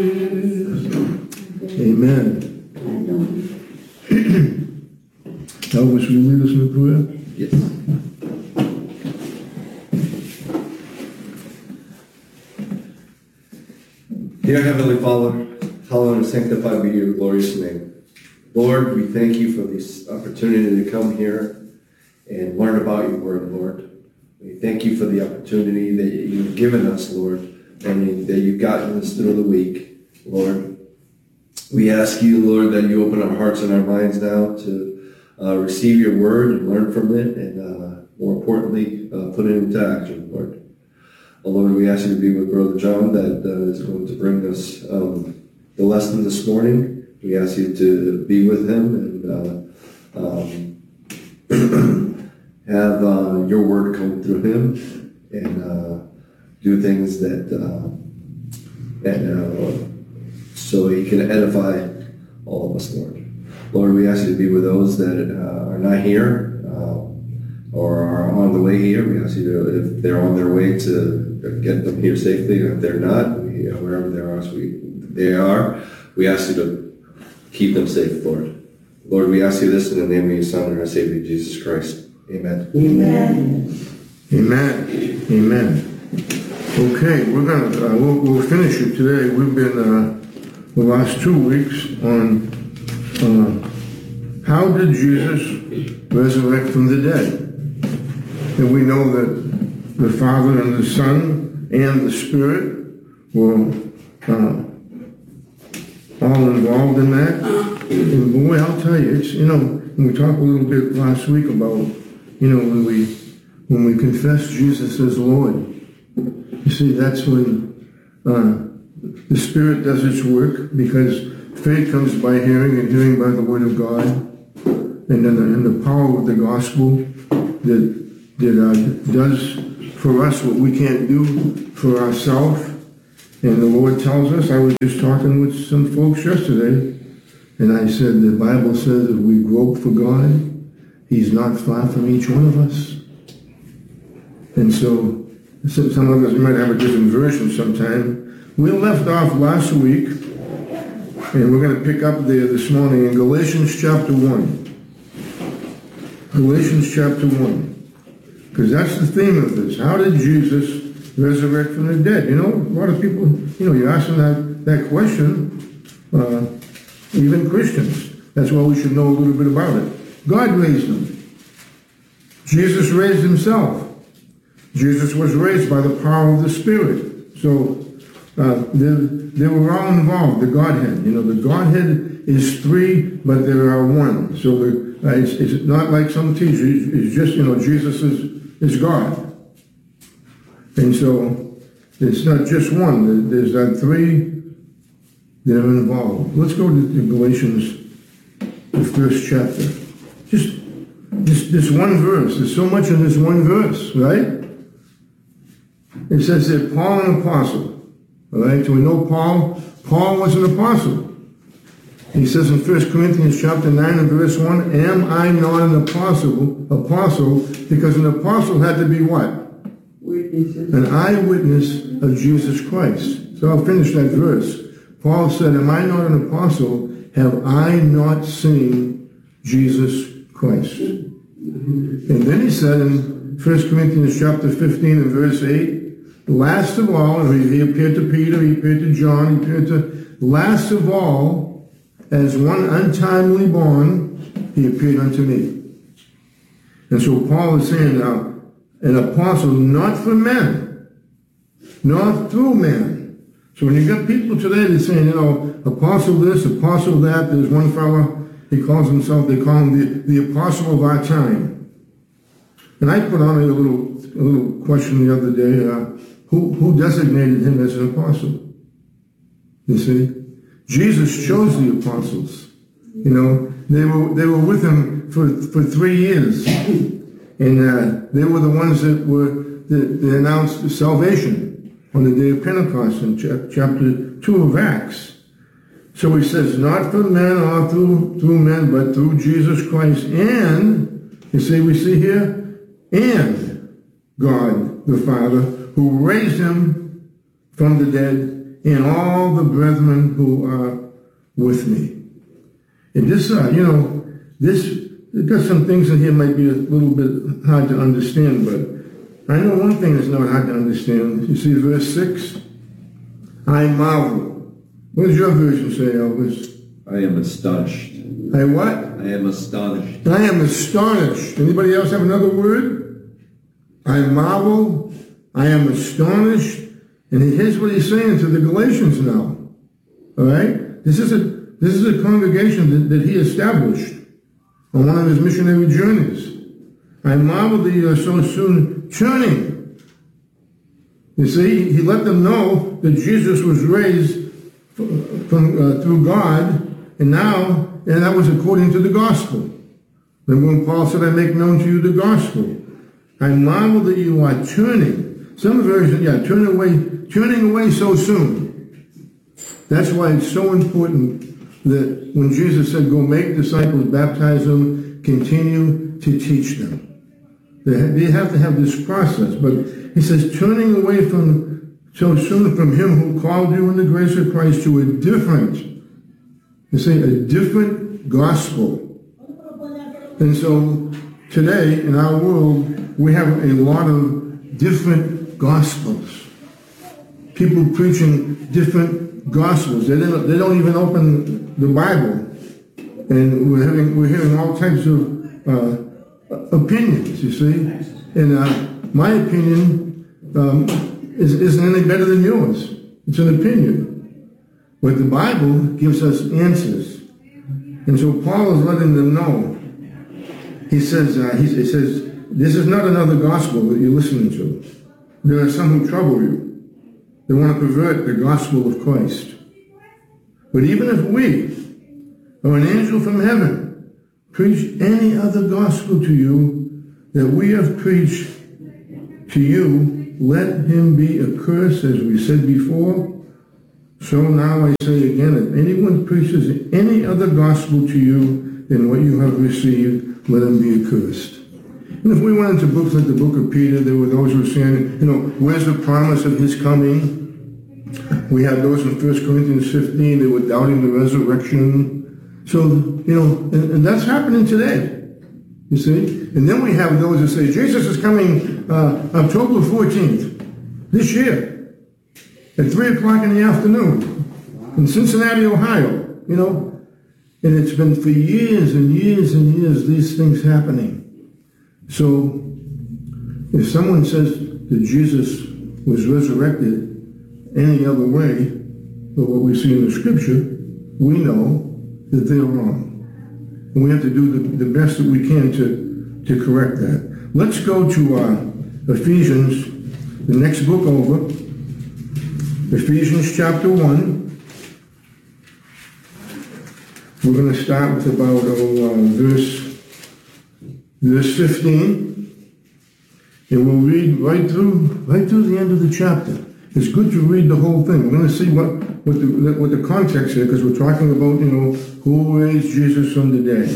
Amen. Elvis, will you lead us in prayer? Yes. Dear Heavenly Father, hallowed and sanctified be your glorious name. Lord, we thank you for this opportunity to come here and learn about your word, Lord. We thank you for the opportunity that you've given us, Lord, and that you've gotten us through the week, Lord. We ask you, Lord, that you open our hearts and our minds now to receive your word and learn from it, and more importantly, put it into action, Lord. Lord, we ask you to be with Brother John that is going to bring us the lesson this morning. We ask you to be with him and have your word come through him and do things that so he can edify all of us, Lord. Lord, we ask you to be with those that are not here or are on the way here. We ask you to, if they're on their way, to get them here safely. And if they're not, wherever they are, we ask you to keep them safe, Lord. Lord, we ask you this in the name of your Son and our Savior, Jesus Christ. Amen. Amen. Amen. Amen. Okay, we're gonna we'll finish it today. We've been the last 2 weeks on how did Jesus resurrect from the dead? And we know that the Father and the Son and the Spirit were all involved in that. And boy, I'll tell you, it's, we talked a little bit last week about, when we confess Jesus as Lord. You see, that's when the Spirit does its work, because faith comes by hearing and hearing by the Word of God. And then the power of the gospel that does for us what we can't do for ourselves. And the Lord tells us, I was just talking with some folks yesterday, and I said the Bible says if we grope for God, He's not far from each one of us. And so some of us might have a different version sometime. We left off last week, and we're going to pick up there this morning in Galatians chapter 1. Galatians chapter 1. Because that's the theme of this. How did Jesus resurrect from the dead? A lot of people, you're asking that question, even Christians. That's why we should know a little bit about it. God raised him. Jesus raised himself. Jesus was raised by the power of the Spirit. So they were all involved, the Godhead. The Godhead is three, but there are one. So it's not like some teachers. It's just, Jesus is God. And so it's not just one. There's that three that are involved. Let's go to Galatians, the first chapter. Just this one verse. There's so much in this one verse, right? It says that Paul, an apostle. All right, so we know Paul was an apostle. He says in 1 Corinthians chapter 9 and verse 1, am I not an apostle? Because an apostle had to be what? Witnesses. An eyewitness of Jesus Christ. So I'll finish that verse. Paul said, am I not an apostle? Have I not seen Jesus Christ? And then he said in 1 Corinthians chapter 15 and verse 8, last of all, he appeared to Peter, he appeared to John, he appeared to, last of all, as one untimely born, he appeared unto me. And so Paul is saying now, an apostle not for men, not through men. So when you got people today that saying, apostle this, apostle that, there's one fellow, they call him the apostle of our time. And I put on a little question the other day, who designated him as an apostle? You see? Jesus chose the apostles. They were with him for 3 years. And they were the ones that announced salvation on the day of Pentecost in chapter 2 of Acts. So he says, not for men or through men, but through Jesus Christ. And, we see here, and God the Father, who raised him from the dead and all the brethren who are with me. And this, it got some things in here might be a little bit hard to understand, but I know one thing that's not hard to understand. You see verse 6? I marvel. What does your version say, Elvis? I am astonished. I what? I am astonished. I am astonished. Anybody else have another word? I marvel. I am astonished. And here's what he's saying to the Galatians now. All right? This is a congregation that he established on one of his missionary journeys. I marvel that you are so soon turning. You see, he let them know that Jesus was raised through God, and that was according to the gospel. Then when Paul said, I make known to you the gospel. I marvel that you are turning. Some versions, turning away so soon. That's why it's so important that when Jesus said, go make disciples, baptize them, continue to teach them. They have to have this process. But he says, turning away so soon from him who called you in the grace of Christ to a different gospel. And so today in our world, we have a lot of different gospels. People preaching different gospels. They don't even open the Bible. And we're hearing all types of opinions, you see. And my opinion isn't any better than yours. It's an opinion. But the Bible gives us answers. And so Paul is letting them know. He says, this is not another gospel that you're listening to. There are some who trouble you. They want to pervert the gospel of Christ. But even if we, or an angel from heaven, preach any other gospel to you that we have preached to you, let him be accursed, as we said before. So now I say again, if anyone preaches any other gospel to you than what you have received, let him be accursed. And if we went into books like the book of Peter, there were those who were saying, where's the promise of his coming? We have those in 1 Corinthians 15, they were doubting the resurrection. So, and that's happening today, you see. And then we have those that say, Jesus is coming October 14th, this year, at 3 o'clock in the afternoon, in Cincinnati, Ohio, And it's been for years and years and years, these things happening. So, if someone says that Jesus was resurrected any other way than what we see in the scripture, we know that they're wrong. And we have to do the best that we can to correct that. Let's go to Ephesians, the next book over. Ephesians chapter 1. We're going to start with about verse 15. And we'll read right through the end of the chapter. It's good to read the whole thing. We're going to see what the context is, because we're talking about, who raised Jesus from the dead.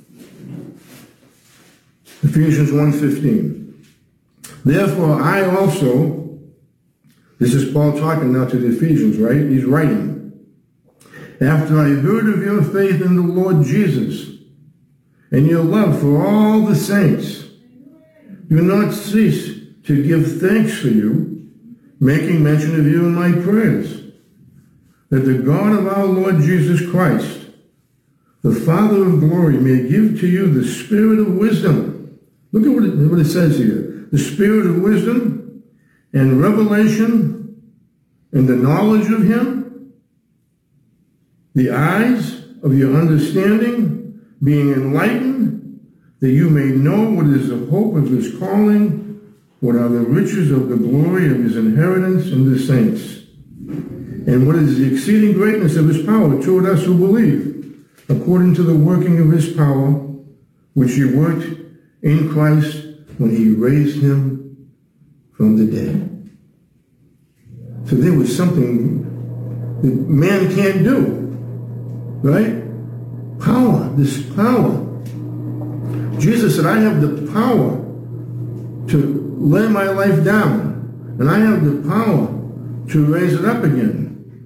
Ephesians 1:15. Therefore, I also, this is Paul talking now to the Ephesians, right? He's writing. After I heard of your faith in the Lord Jesus and your love for all the saints, do not cease to give thanks for you, making mention of you in my prayers, that the God of our Lord Jesus Christ, the Father of glory, may give to you the spirit of wisdom. Look at what it says here. The spirit of wisdom and revelation and the knowledge of him, the eyes of your understanding being enlightened, that you may know what is the hope of his calling, what are the riches of the glory of his inheritance in the saints, and what is the exceeding greatness of his power toward us who believe, according to the working of his power, which he worked in Christ when he raised him from the dead. So there was something that man can't do, right? Power, this power. Jesus said, I have the power to lay my life down, and I have the power to raise it up again.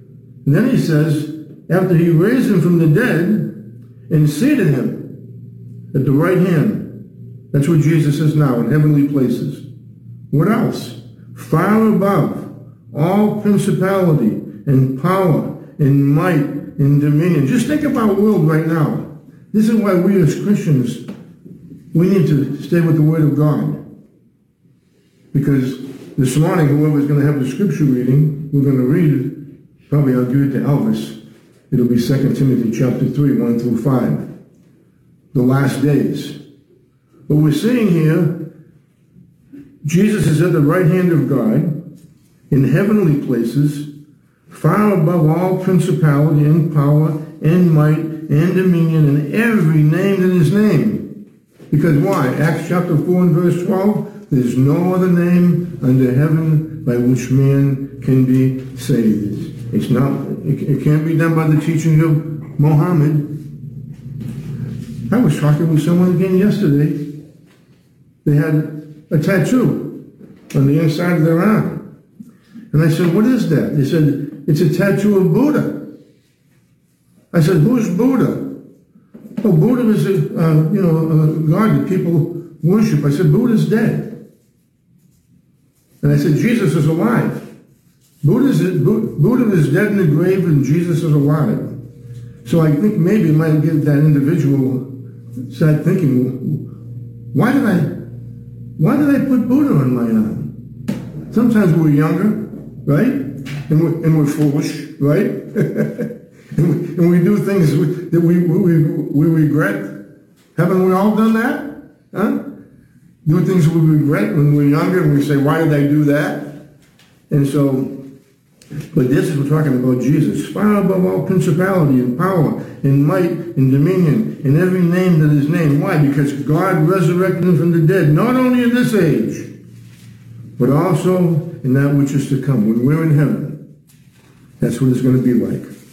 And then he says, after he raised him from the dead and seated him at the right hand, that's where Jesus is now, in heavenly places. What else? Far above all principality and power and might and dominion. Just think of our world right now. This is why we as Christians, we need to stay with the Word of God. Because this morning, whoever's going to have the scripture reading, we're going to read it. Probably I'll give it to Elvis. It'll be 2 Timothy chapter 3, 1 through 5. The last days. But we're seeing here, Jesus is at the right hand of God, in heavenly places, far above all principality and power and might and dominion and every name that is named. Because why? Acts chapter 4 and verse 12, there's no other name under heaven by which man can be saved. It's not, it can't be done by the teaching of Mohammed. I was talking with someone again yesterday. They had a tattoo on the inside of their arm. And I said, what is that? They said, it's a tattoo of Buddha. I said, who's Buddha? Oh, Buddha is a god that people worship. I said, Buddha's dead. And I said, Jesus is alive. Buddha is dead in the grave and Jesus is alive. So I think maybe it might give that individual start thinking, why did I put Buddha on my arm? Sometimes we're younger, right? And we're foolish, right? and we do things that we regret. Haven't we all done that? Huh? Do things we regret when we're younger and we say, why did I do that? And so, but this is, we're talking about Jesus, far above all principality and power and might and dominion and every name that is named. Why? Because God resurrected him from the dead, not only in this age, but also in that which is to come. When we're in heaven, that's what it's going to be like.